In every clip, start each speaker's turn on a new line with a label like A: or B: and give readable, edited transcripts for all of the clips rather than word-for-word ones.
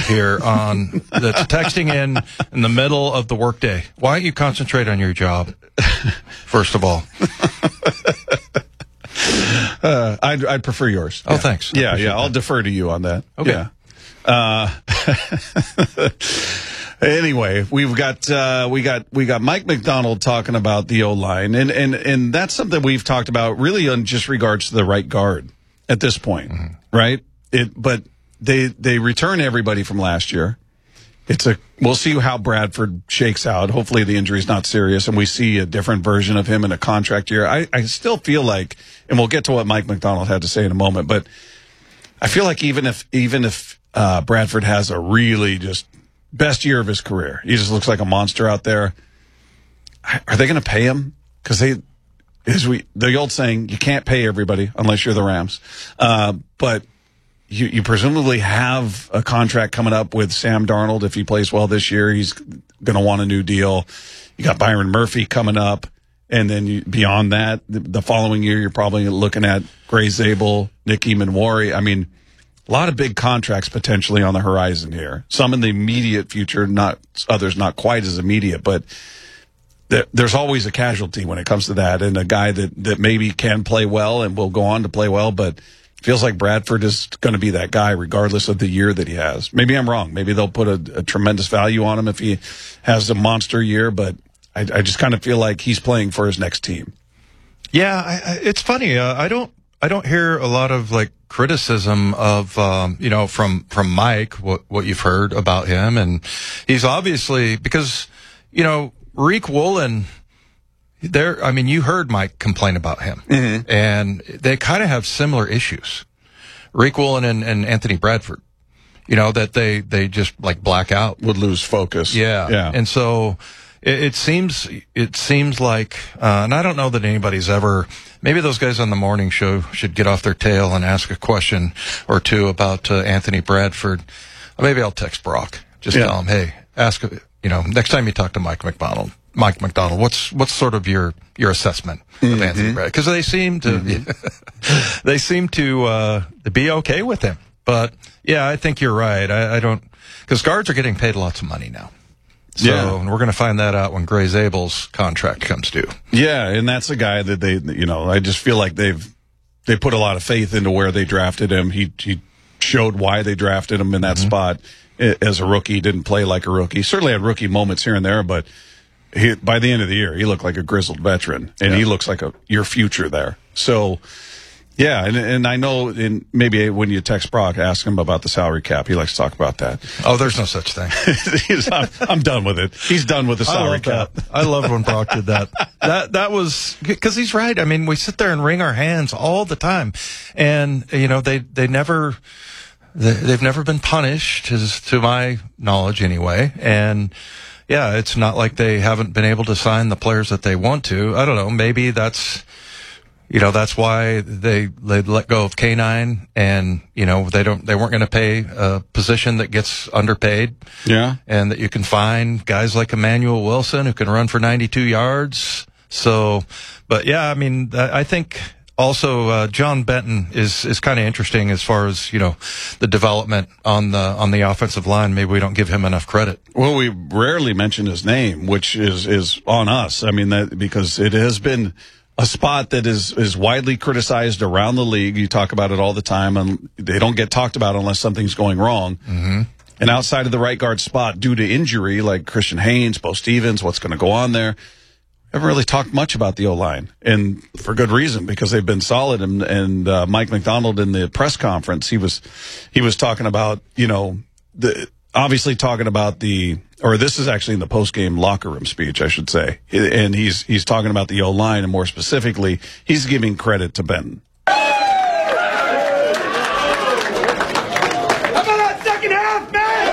A: here that's texting in the middle of the workday. Why don't you concentrate on your job, first of all?
B: I'd prefer yours.
A: Oh, thanks.
B: Yeah, I'll defer to you on that.
A: Okay.
B: Yeah. Anyway, we got Mike Macdonald talking about the O-line, and that's something we've talked about really on just regards to the right guard at this point, right? But they return everybody from last year. We'll see how Bradford shakes out. Hopefully the injury's not serious and we see a different version of him in a contract year. I still feel like, and we'll get to what Mike Macdonald had to say in a moment, but I feel like even if Bradford has a really just best year of his career, he just looks like a monster out there. Are they going to pay him? Because the old saying, you can't pay everybody unless you're the Rams. But you presumably have a contract coming up with Sam Darnold. If he plays well this year, he's going to want a new deal. You got Byron Murphy coming up. And then beyond that, the following year, you're probably looking at Gray Zabel, Nicky Manwari. I mean, a lot of big contracts potentially on the horizon here. Some in the immediate future, others not quite as immediate, but there's always a casualty when it comes to that. And a guy that maybe can play well and will go on to play well, but feels like Bradford is going to be that guy regardless of the year that he has. Maybe I'm wrong. Maybe they'll put a tremendous value on him if he has a monster year, but I just kind of feel like he's playing for his next team.
A: Yeah, it's funny. I don't hear a lot of like criticism of from Mike what you've heard about him, and he's obviously, because Riq Woolen, you heard Mike complain about him, and they kind of have similar issues. Riq Woolen and Anthony Bradford, that they just like black out,
B: would lose focus.
A: Yeah. And so it seems like, and I don't know that anybody's ever, maybe those guys on the morning show should get off their tail and ask a question or two about Anthony Bradford. Maybe I'll text Brock. Just tell him, hey, ask, next time you talk to Mike Macdonald, what's sort of your assessment of Anthony Bradford? Because they seem to be okay with him. But yeah, I think you're right. I don't, because guards are getting paid lots of money now. So and we're going to find that out when Gray Zabel's contract comes due. Yeah,
B: and that's a guy that they, I just feel like they put a lot of faith into where they drafted him. He showed why they drafted him in that spot as a rookie. He didn't play like a rookie. He certainly had rookie moments here and there, but by the end of the year, he looked like a grizzled veteran, and he looks like your future there. So, yeah, and I know, maybe when you text Brock, ask him about the salary cap. He likes to talk about that.
A: Oh, there's no such thing.
B: I'm done with it. He's done with the salary cap.
A: I love when Brock did that. That was because he's right. I mean, we sit there and wring our hands all the time, and they've never been punished, to my knowledge anyway, and. Yeah, it's not like they haven't been able to sign the players that they want to. I don't know. Maybe that's why they let go of K9, and they weren't going to pay a position that gets underpaid.
B: Yeah,
A: and that you can find guys like Emmanuel Wilson who can run for 92 yards. So, but yeah, I think. Also, John Benton is kind of interesting as far as, the development on the offensive line. Maybe we don't give him enough credit.
B: Well, we rarely mention his name, which is on us. Because it has been a spot that is widely criticized around the league. You talk about it all the time, and they don't get talked about unless something's going wrong. Mm-hmm. And outside of the right guard spot, due to injury, like Christian Haynes, Bo Stevens, what's going to go on there, haven't really talked much about the O-line, and for good reason, because they've been solid. And Mike Macdonald in the press conference, he was talking about, obviously talking about this is actually in the post-game locker room speech, I should say. And he's talking about the O-line, and more specifically, he's giving credit to Benton.
C: How about that second half,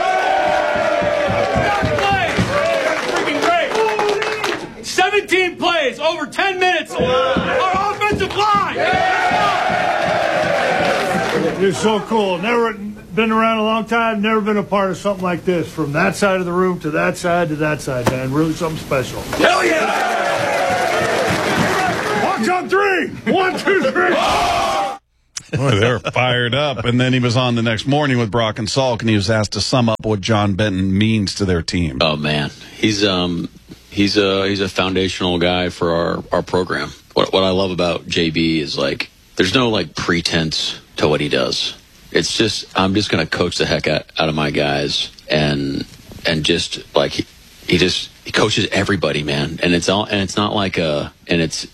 C: man? Freaking great. 17 plays, over 10 minutes. Our offensive line.
D: You're so cool. Never been around a long time, never been a part of something like this. From that side of the room to that side, man. Really something special.
C: Hell yeah!
D: Watch on three. 1, 2, 3.
B: Boy, they were fired up. And then he was on the next morning with Brock and Salk, and he was asked to sum up what John Benton means to their team.
E: Oh man, he's a foundational guy for our program. What I love about JB is like there's no like pretense to what he does. It's just I'm just going to coach the heck out of my guys and just like he coaches everybody, man. And it's not like it's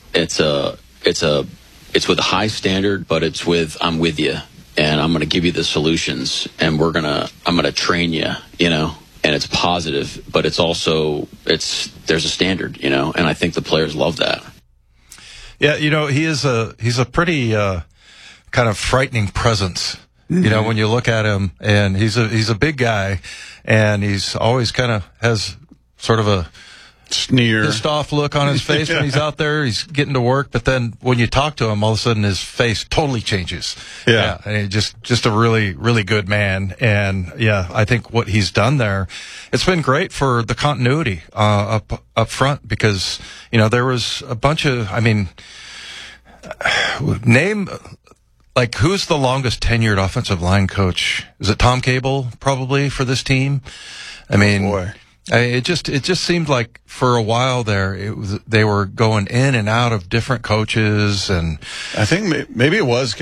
E: with a high standard, but it's with I'm with you and I'm going to give you the solutions and I'm going to train you, you know. And it's positive, but it's also there's a standard, you know, and I think the players love that.
A: Yeah, you know, he's a pretty kind of frightening presence. Mm-hmm. You know, when you look at him, and he's a big guy, and he's always kind of has sort of a
B: sneer,
A: pissed off look on his face when he's out there. He's getting to work, but then when you talk to him, all of a sudden his face totally changes. Yeah, and he's just a really, really good man. And yeah, I think what he's done there, it's been great for the continuity up front because you know there was a bunch of, I mean, name. Like, who's the longest tenured offensive line coach? Is it Tom Cable, probably, for this team? I mean, it just seemed like for a while there, they were going in and out of different coaches, and
B: I think maybe it was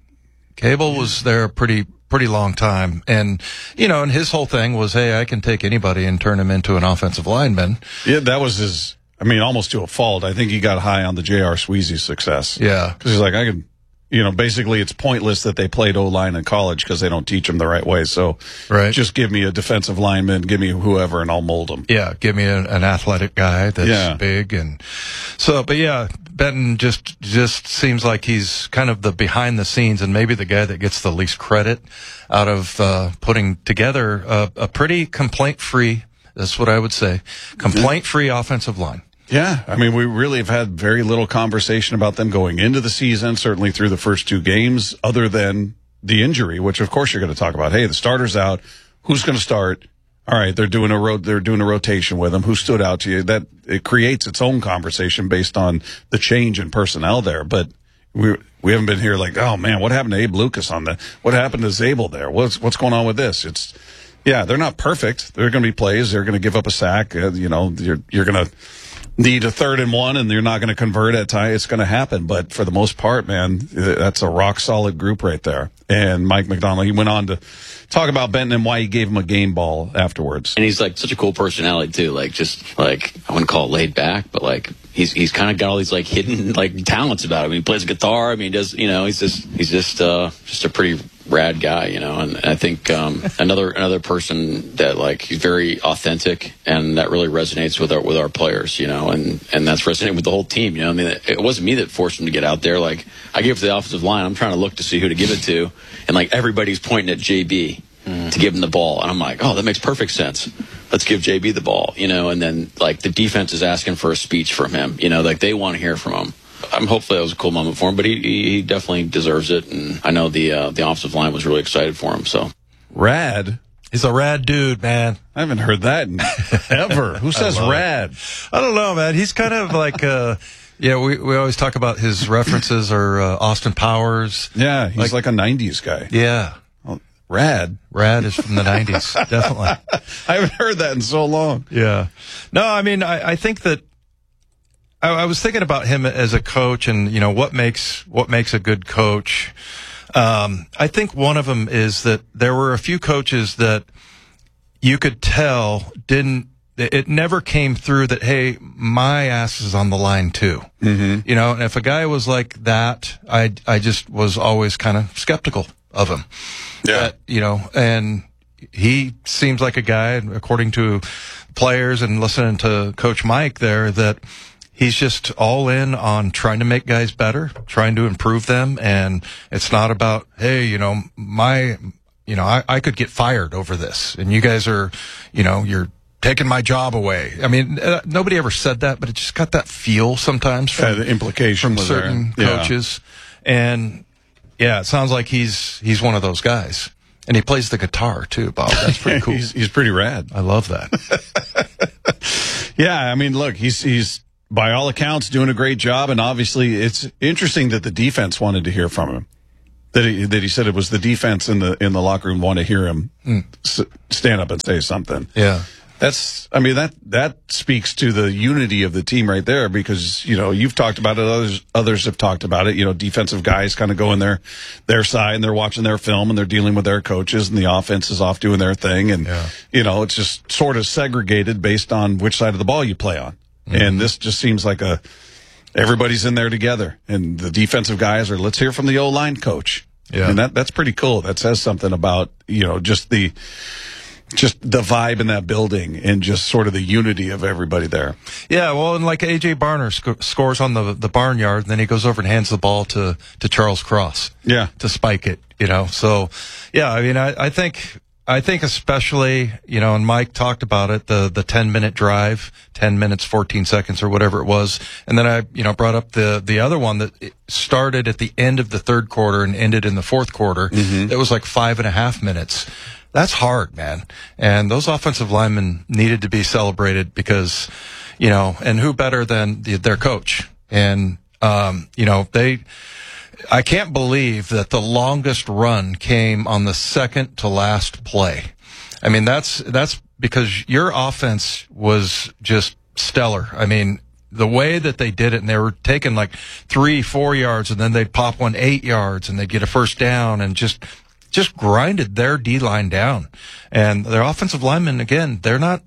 A: Cable was there a pretty long time, and you know, and his whole thing was, hey, I can take anybody and turn him into an offensive lineman.
B: Yeah, that was his. I mean, almost to a fault. I think he got high on the J.R. Sweezy success.
A: Yeah,
B: because he's like, I can. You know, basically it's pointless that they played O-line in college because they don't teach them the right way. So just give me a defensive lineman, give me whoever, and I'll mold them.
A: Yeah, give me an athletic guy that's big. And so, but yeah, Benton just seems like he's kind of the behind the scenes and maybe the guy that gets the least credit out of putting together a pretty complaint-free, that's what I would say, complaint-free offensive line.
B: Yeah, I mean, we really have had very little conversation about them going into the season, certainly through the first two games, other than the injury, which of course you're going to talk about. Hey, the starter's out. Who's going to start? All right, they're doing a rotation with him. Who stood out to you? That it creates its own conversation based on the change in personnel there. But we haven't been here like, oh man, what happened to Abe Lucas on that? What happened to Zabel there? What's going on with this? They're not perfect. There are going to be plays. They're going to give up a sack. You know, you're going to need a 3rd and 1 and you're not going to convert at time. It's going to happen. But for the most part, man, that's a rock solid group right there. And Mike Macdonald, he went on to talk about Benton and why he gave him a game ball afterwards.
E: And he's like such a cool personality too. Like just like, I wouldn't call it laid back, but like he's kind of got all these like hidden like talents about him. He plays guitar. I mean, he does, you know, he's just a pretty rad guy, you know. And I think another person that like he's very authentic and that really resonates with our players, you know, and that's resonating with the whole team, you know. I mean, it wasn't me that forced him to get out there. Like I gave it to the offensive line. I'm trying to look to see who to give it to, and like everybody's pointing at JB to give him the ball, and I'm like, oh, that makes perfect sense. Let's give JB the ball, you know. And then like the defense is asking for a speech from him, you know, like they want to hear from him. Hopefully that was a cool moment for him, but he definitely deserves it, and I know the offensive line was really excited for him. So
B: rad.
A: He's a rad dude, man.
B: I haven't heard that ever. Who says rad?
A: I don't know, man. He's kind of like, yeah, we always talk about his references are Austin Powers.
B: Yeah, he's like a 90s guy.
A: Yeah.
B: Well, rad.
A: Rad is from the 90s, definitely.
B: I haven't heard that in so long.
A: Yeah. No, I mean, I think that I was thinking about him as a coach and, you know, what makes a good coach. I think one of them is that there were a few coaches that you could tell it never came through that, hey, my ass is on the line too. Mm-hmm. You know, and if a guy was like that, I just was always kind of skeptical of him. Yeah. You know, and he seems like a guy, according to players and listening to Coach Mike there, that he's just all in on trying to make guys better, trying to improve them. And it's not about, hey, you know, I could get fired over this and you guys are, you know, you're taking my job away. I mean, nobody ever said that, but it just got that feel sometimes from
B: the implication
A: from certain coaches. And yeah, it sounds like he's one of those guys. And he plays the guitar too, Bob. That's pretty cool.
B: He's pretty rad.
A: I love that.
B: Yeah, I mean, look, he's by all accounts doing a great job, and obviously it's interesting that the defense wanted to hear from him. that he said it was the defense in the locker room want to hear him stand up and say something.
A: Yeah.
B: That speaks to the unity of the team right there, because, you've talked about it. Others have talked about it. Defensive guys kind of go in their side and they're watching their film and they're dealing with their coaches, and the offense is off doing their thing. And, it's just sort of segregated based on which side of the ball you play on. Mm-hmm. And this just seems like everybody's in there together, and the defensive guys are, let's hear from the O-line coach. Yeah. And that's pretty cool. That says something about, just the vibe in that building and just sort of the unity of everybody there.
A: Yeah, well, and like A.J. Barner scores on the barnyard, and then he goes over and hands the ball to Charles Cross.
B: Yeah.
A: To spike it, So, yeah, I think especially, and Mike talked about it, the 10-minute drive, 10 minutes, 14 seconds or whatever it was. And then I, brought up the other one that started at the end of the third quarter and ended in the fourth quarter. Mm-hmm. It was like 5.5 minutes. That's hard, man. And those offensive linemen needed to be celebrated because, and who better than their coach? And, I can't believe that the longest run came on the second to last play. I mean, that's because your offense was just stellar. I mean, the way that they did it, and they were taking like 3-4 yards, and then they'd pop one 8 yards, and they'd get a first down, and just grinded their D-line down. And their offensive linemen, again, they're not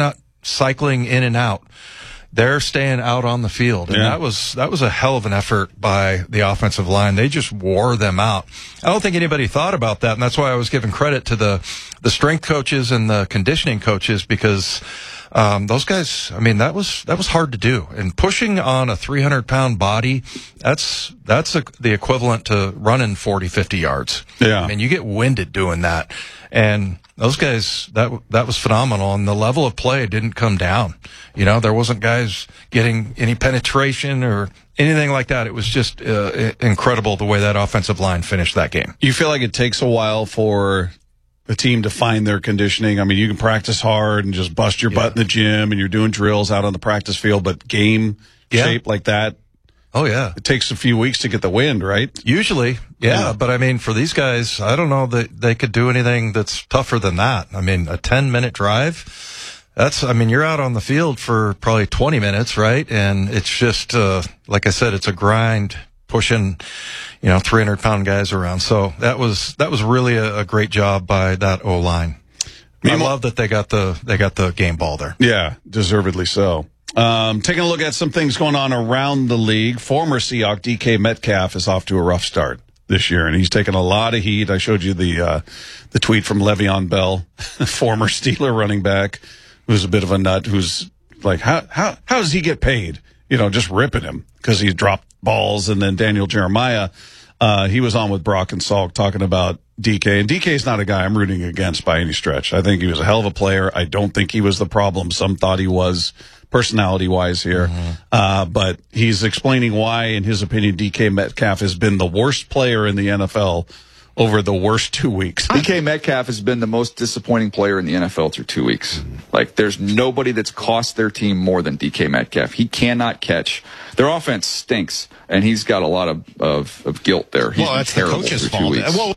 A: cycling in and out. They're staying out on the field. And that was a hell of an effort by the offensive line. They just wore them out. I don't think anybody thought about that, and that's why I was giving credit to the strength coaches and the conditioning coaches, because those guys, that was hard to do. And pushing on a 300-pound body, that's the equivalent to running 40, 50 yards.
B: Yeah.
A: You get winded doing that. And those guys, that was phenomenal. And the level of play didn't come down. There wasn't guys getting any penetration or anything like that. It was just incredible the way that offensive line finished that game.
B: You feel like it takes a while for the team to find their conditioning? You can practice hard and just bust your butt in the gym, and you're doing drills out on the practice field, but game shape like that,
A: oh yeah,
B: it takes a few weeks to get the wind, right?
A: Usually, yeah. But for these guys, I don't know that they could do anything that's tougher than that. A 10-minute drive, you're out on the field for probably 20 minutes, right? And it's just, like I said, it's a grind, pushing, 300-pound guys around. So that was really a great job by that O-line. I love that they got the game ball there.
B: Yeah, deservedly so. Taking a look at some things going on around the league. Former Seahawk DK Metcalf is off to a rough start this year, and he's taken a lot of heat. I showed you the tweet from Le'Veon Bell, former Steeler running back, who's a bit of a nut, who's like, how does he get paid? Just ripping him because he dropped balls. And then Daniel Jeremiah, he was on with Brock and Salk talking about DK. And DK's not a guy I'm rooting against by any stretch. I think he was a hell of a player. I don't think he was the problem some thought he was personality-wise here. Mm-hmm. But he's explaining why, in his opinion, DK Metcalf has been the worst player in the NFL over the worst 2 weeks.
F: DK Metcalf has been the most disappointing player in the NFL through 2 weeks. There's nobody that's cost their team more than DK Metcalf. He cannot catch. Their offense stinks, and he's got a lot of guilt there. He's
G: that's the coach's fault.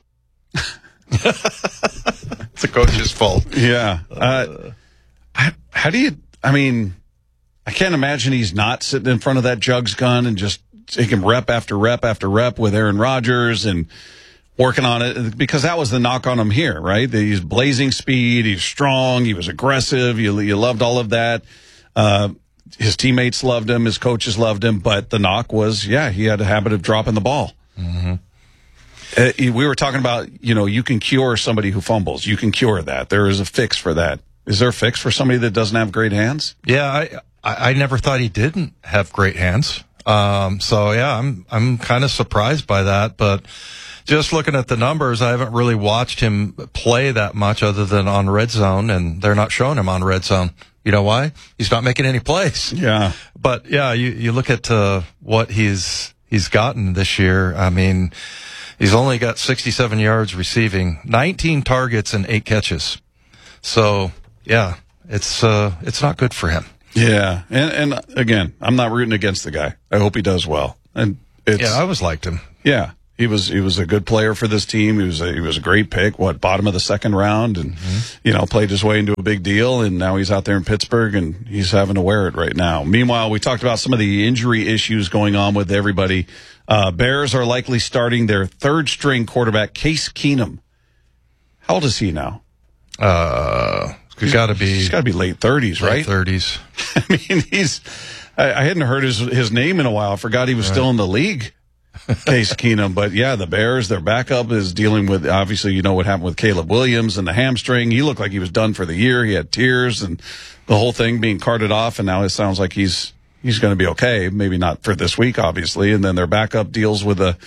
A: It's the coach's fault.
B: Yeah. How do you, I can't imagine he's not sitting in front of that jugs gun and just taking rep after rep after rep with Aaron Rodgers and working on it, because that was the knock on him here, right? He's blazing speed, he's strong, he was aggressive, you loved all of that. His teammates loved him, his coaches loved him, but the knock was, he had a habit of dropping the ball. Mm-hmm. We were talking about, you can cure somebody who fumbles. You can cure that. There is a fix for that. Is there a fix for somebody that doesn't have great hands?
A: Yeah, I never thought he didn't have great hands. I'm kind of surprised by that, but just looking at the numbers, I haven't really watched him play that much other than on Red Zone, and they're not showing him on Red Zone. You know why? He's not making any plays.
B: Yeah.
A: But you look at what he's gotten this year. He's only got 67 yards receiving, 19 targets and 8 catches. So it's not good for him.
B: Yeah, and again, I'm not rooting against the guy. I hope he does well. And I always
A: liked him.
B: Yeah. He was a good player for this team. He was a great pick. Bottom of the second round, and played his way into a big deal. And now he's out there in Pittsburgh, and he's having to wear it right now. Meanwhile, we talked about some of the injury issues going on with everybody. Bears are likely starting their third string quarterback, Case Keenum. How old is he now?
A: He's got to be
B: late 30s, right?
A: Late 30s.
B: I mean, I hadn't heard his name in a while. I forgot he was still in the league. Case Keenum, but yeah, the Bears, their backup is dealing with, obviously, what happened with Caleb Williams and the hamstring. He looked like he was done for the year. He had tears and the whole thing being carted off, and now it sounds like he's going to be okay. Maybe not for this week, obviously. And then their backup deals with a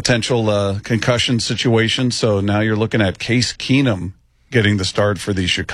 B: potential concussion situation. So now you're looking at Case Keenum getting the start for the Chicago